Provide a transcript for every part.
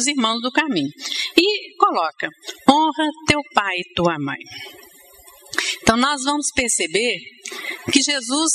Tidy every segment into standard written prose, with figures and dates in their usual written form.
nossos irmãos do caminho. E coloca, honra teu pai e tua mãe. Então nós vamos perceber que Jesus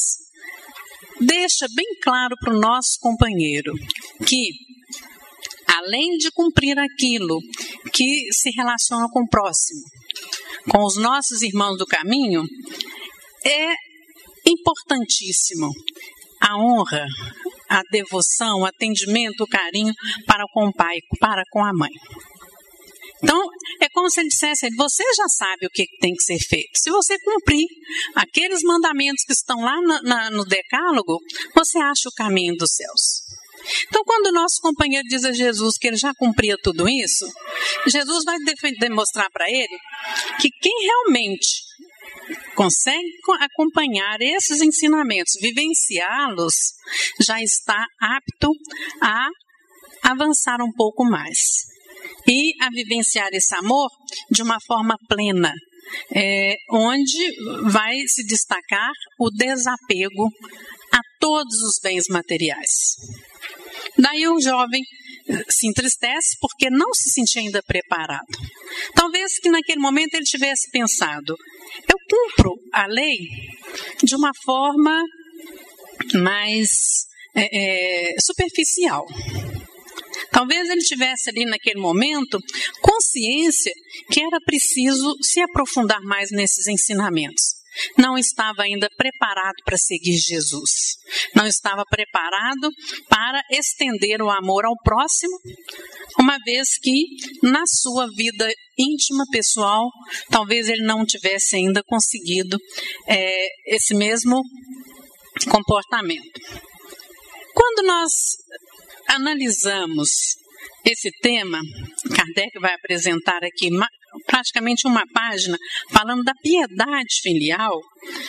deixa bem claro para o nosso companheiro que, além de cumprir aquilo que se relaciona com o próximo, com os nossos irmãos do caminho, é importantíssimo a honra, a devoção, o atendimento, o carinho para com o pai, para com a mãe. Então, é como se ele dissesse, você já sabe o que tem que ser feito. Se você cumprir aqueles mandamentos que estão lá no decálogo, você acha o caminho dos céus. Então, quando o nosso companheiro diz a Jesus que ele já cumpria tudo isso, Jesus vai demonstrar para ele que quem realmente consegue acompanhar esses ensinamentos, vivenciá-los, já está apto a avançar um pouco mais. E a vivenciar esse amor de uma forma plena, onde vai se destacar o desapego a todos os bens materiais. Daí o jovem se entristece porque não se sentia ainda preparado. Talvez que naquele momento ele tivesse pensado, eu cumpro a lei de uma forma mais superficial. Talvez ele tivesse ali naquele momento consciência que era preciso se aprofundar mais nesses ensinamentos. Não estava ainda preparado para seguir Jesus. Não estava preparado para estender o amor ao próximo, uma vez que na sua vida íntima, pessoal, talvez ele não tivesse ainda conseguido esse mesmo comportamento. Quando nós analisamos esse tema, Kardec vai apresentar aqui praticamente uma página falando da piedade filial.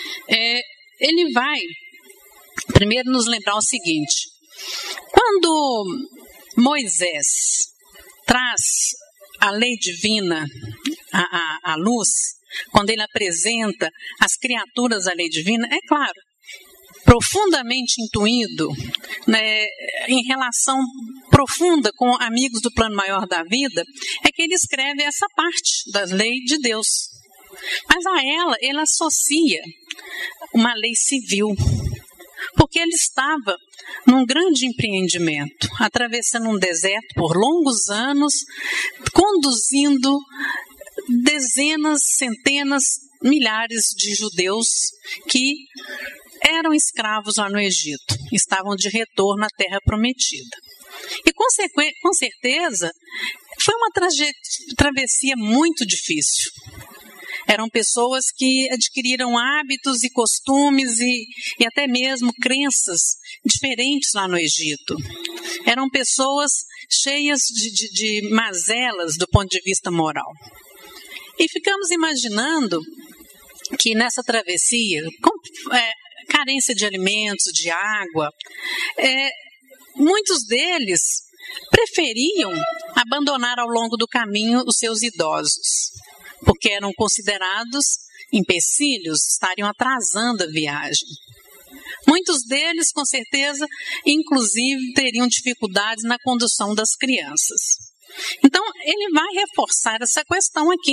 Ele vai primeiro nos lembrar o seguinte: quando Moisés traz a lei divina à luz, quando ele apresenta as criaturas à lei divina, é claro, profundamente intuído, né, em relação profunda com amigos do plano maior da vida, é que ele escreve essa parte da lei de Deus. Mas a ela, ele associa uma lei civil, porque ele estava num grande empreendimento, atravessando um deserto por longos anos, conduzindo dezenas, centenas, milhares de judeus que eram escravos lá no Egito, estavam de retorno à terra prometida. E com certeza foi uma travessia muito difícil. Eram pessoas que adquiriram hábitos e costumes e até mesmo crenças diferentes lá no Egito. Eram pessoas cheias de mazelas do ponto de vista moral. E ficamos imaginando que nessa travessia, com carência de alimentos, de água, muitos deles preferiam abandonar ao longo do caminho os seus idosos, porque eram considerados empecilhos, estariam atrasando a viagem. Muitos deles, com certeza, inclusive, teriam dificuldades na condução das crianças. Então, ele vai reforçar essa questão aqui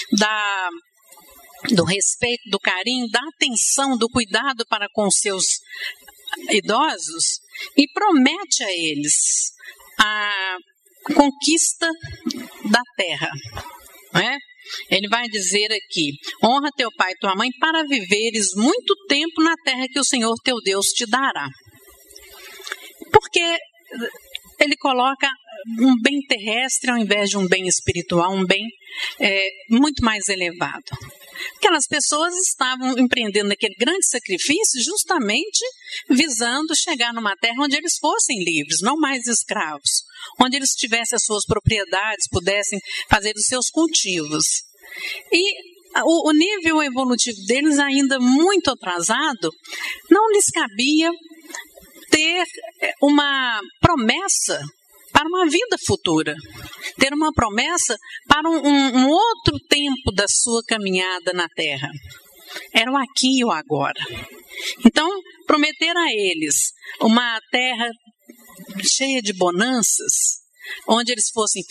do respeito, do carinho, da atenção, do cuidado para com os seus idosos e promete a eles a conquista da terra, não é? Ele vai dizer aqui, honra teu pai e tua mãe para viveres muito tempo na terra que o Senhor teu Deus te dará. Porque ele coloca um bem terrestre ao invés de um bem espiritual, um bem muito mais elevado. Aquelas pessoas estavam empreendendo aquele grande sacrifício justamente visando chegar numa terra onde eles fossem livres, não mais escravos, onde eles tivessem as suas propriedades, pudessem fazer os seus cultivos. E o nível evolutivo deles ainda muito atrasado, não lhes cabia ter uma promessa para uma vida futura, ter uma promessa para um outro tempo da sua caminhada na Terra. Era o aqui e o agora. Então, prometer a eles uma terra cheia de bonanças, onde eles fossem